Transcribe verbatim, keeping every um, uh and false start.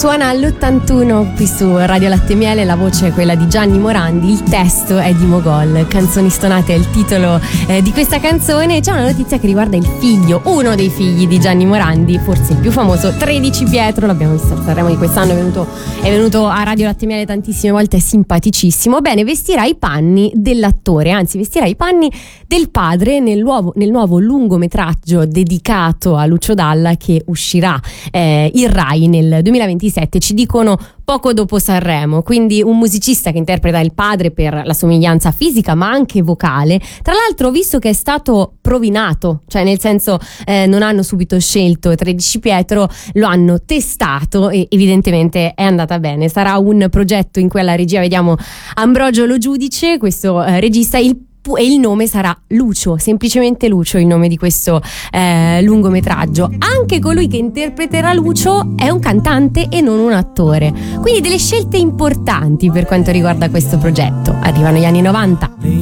Suona all'ottantuno qui su Radio Latte Miele, la voce è quella di Gianni Morandi, il testo è di Mogol. Canzoni stonate è il titolo eh, di questa canzone. C'è una notizia che riguarda il figlio, uno dei figli di Gianni Morandi, forse il più famoso, tredici Pietro, l'abbiamo visto al Sanremo di quest'anno, è venuto, è venuto a Radio Latte Miele tantissime volte, è simpaticissimo. Bene, vestirà i panni dell'attore, anzi vestirà i panni del padre nel nuovo, nel nuovo lungometraggio dedicato a Lucio Dalla che uscirà eh, in Rai nel duemilaventisette, ci dicono poco dopo Sanremo. Quindi un musicista che interpreta il padre per la somiglianza fisica ma anche vocale, tra l'altro visto che è stato provinato, cioè nel senso eh, non hanno subito scelto tredici Pietro, lo hanno testato e evidentemente è andata bene. Sarà un progetto in cui alla regia vediamo Ambrogio Lo Giudice, questo eh, regista, il e il nome sarà Lucio, semplicemente Lucio il nome di questo eh, lungometraggio. Anche colui che interpreterà Lucio è un cantante e non un attore, quindi delle scelte importanti per quanto riguarda questo progetto. Arrivano gli anni novanta.